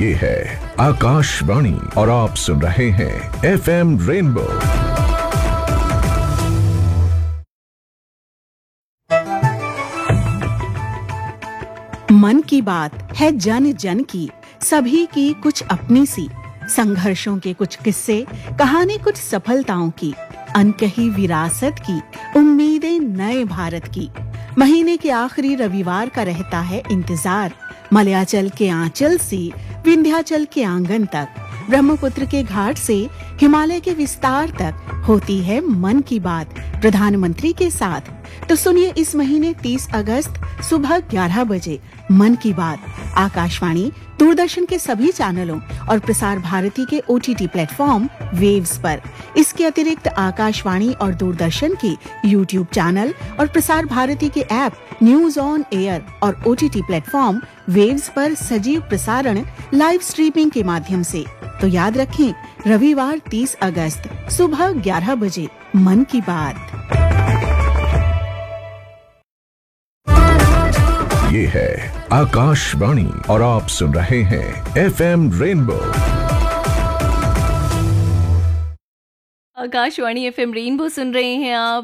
ये है आकाशवाणी और आप सुन रहे हैं FM रेनबो। मन की बात है जन जन की, सभी की कुछ अपनी सी, संघर्षों के कुछ किस्से, कहानी कुछ सफलताओं की, अनकही विरासत की, उम्मीदें नए भारत की। महीने के आखिरी रविवार का रहता है इंतजार, मलयाचल के आंचल से विंध्याचल के आंगन तक, ब्रह्मपुत्र के घाट से हिमालय के विस्तार तक होती है मन की बात प्रधानमंत्री के साथ। तो सुनिए इस महीने 30 अगस्त सुबह 11 बजे मन की बात आकाशवाणी, दूरदर्शन के सभी चैनलों और प्रसार भारती के OTT प्लेटफॉर्म वेव्स पर। इसके अतिरिक्त आकाशवाणी और दूरदर्शन के YouTube चैनल और प्रसार भारती के ऐप न्यूज ऑन एयर और OTT प्लेटफॉर्म वेव्स पर सजीव प्रसारण लाइव स्ट्रीमिंग के माध्यम से। तो याद रखें, रविवार 30 अगस्त सुबह 11 बजे मन की बात। ये है आकाशवाणी और आप सुन रहे हैं FM rainbow. Akashvani FM rainbow सुन रहे हैं आप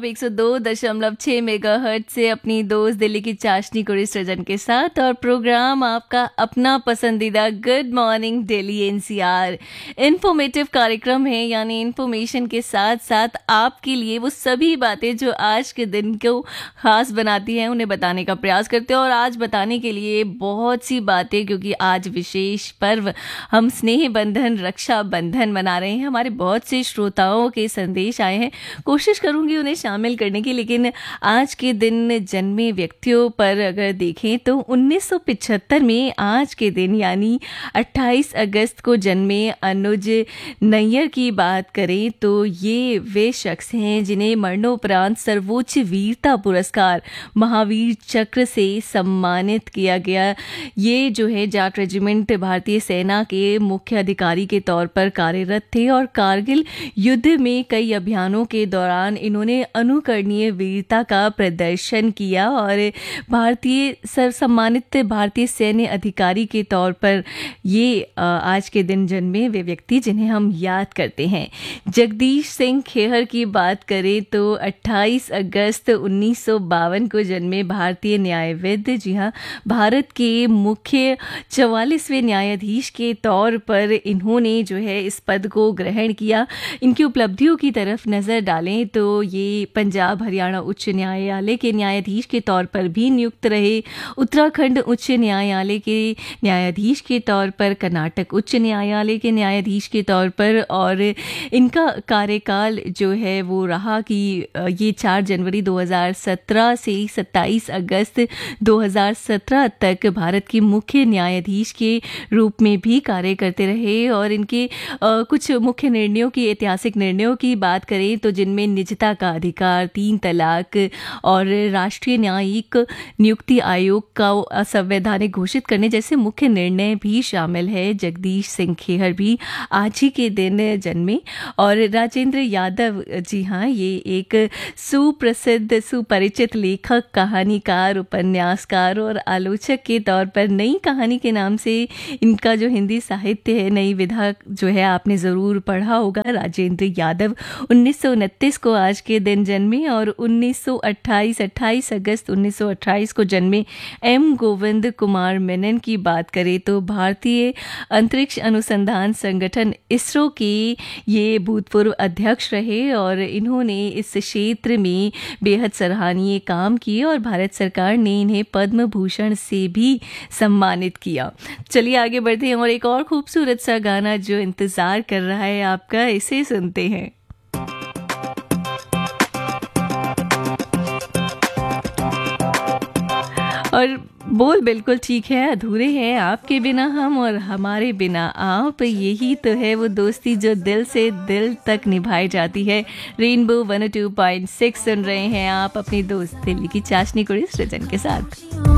102.6 मेगाहर्ट्ज से अपनी दोस्त दिल्ली की चाशनी कुरी सृजन के साथ, और प्रोग्राम आपका अपना पसंदीदा good morning Delhi NCR informative कार्यक्रम है। यानी इंफॉर्मेशन के साथ साथ आपके लिए वो सभी बातें जो आज के दिन को खास बनाती हैं उन्हें बताने का प्रयास करते हैं। और आज बताने के लिए बहुत सी बातें, क्योंकि आज विशेष पर्व हम स्नेह बंधन रक्षा बंधन मना रहे हैं। हमारे बहुत से श्रोताओं के संदेश आए हैं, कोशिश करूंगी उन्हें शामिल करने की। लेकिन आज के दिन जन्मे व्यक्तियों पर अगर देखें तो 1975 में आज के दिन यानी 28 अगस्त को जन्मे अनुज नैयर की बात करें तो ये वे शख्स हैं जिन्हें मरणोपरांत सर्वोच्च वीरता पुरस्कार महावीर चक्र से सम्मानित किया गया। ये जो है जाट रेजिमेंट भारतीय सेना के मुख्य अधिकारी के तौर पर कार्यरत थे और कारगिल युद्ध में कई अभियानों के दौरान इन्होंने अनुकरणीय वीरता का प्रदर्शन किया और भारतीय सर्वसम्मानित भारतीय सैन्य अधिकारी के तौर पर ये आज के दिन जन्मे वे व्यक्ति जिन्हें हम याद करते हैं। जगदीश सिंह खेहर की बात करें तो 28 अगस्त 1952 को जन्मे भारतीय न्यायविद, जी हाँ, भारत के मुख्य 44वें न्यायाधीश के तौर पर इन्होंने जो है इस पद को ग्रहण किया। इनकी उपलब्धियों की तरफ नजर डालें तो ये पंजाब हरियाणा उच्च न्यायालय के न्यायाधीश के तौर पर भी नियुक्त रहे, उत्तराखंड उच्च न्यायालय के न्यायाधीश के तौर पर, कर्नाटक उच्च न्यायालय के न्यायाधीश के तौर पर, और इनका कार्यकाल जो है वो रहा कि ये 4 जनवरी 2017 से 27 अगस्त 2017 तक भारत के मुख्य न्यायाधीश के रूप में भी कार्य करते रहे। और इनके कुछ मुख्य निर्णयों की, ऐतिहासिक निर्णयों की बात करें तो जिनमें निजता का अधिकार, 3 तलाक और राष्ट्रीय न्यायिक नियुक्ति आयोग का असंवैधानिक घोषित करने जैसे मुख्य निर्णय भी शामिल है। जगदीश सिंह खेहर भी आज ही के दिन जन्मे। और राजेंद्र यादव, जी हाँ, ये एक सुप्रसिद्ध सुपरिचित लेखक, कहानीकार, उपन्यासकार और आलोचक के तौर पर नई कहानी के नाम से इनका जो हिंदी साहित्य है, नई विधा जो है, आपने ज़रूर पढ़ा होगा। राजेंद्र यादव 1929 को आज के दिन जन्मे और 28 अगस्त 1928 को जन्मे M गोविंद कुमार मेनन की बात करें तो भारतीय अंतरिक्ष अनुसंधान संगठन इसरो के ये भूतपूर्व अध्यक्ष रहे और इन्होंने इस क्षेत्र में बेहद सराहनीय काम किए और भारत सरकार ने इन्हें पद्म भूषण से भी सम्मानित किया। चलिए आगे बढ़ते हैं और एक और खूबसूरत सा गाना जो इंतजार कर रहा है आपका, इसे सुनते हैं। और बोल बिल्कुल ठीक है, अधूरे हैं आपके बिना हम और हमारे बिना आप, यही तो है वो दोस्ती जो दिल से दिल तक निभाई जाती है। रेनबो 102.6 सुन रहे हैं आप अपनी दोस्त दिल्ली की चाशनी कुड़ी सृजन के साथ।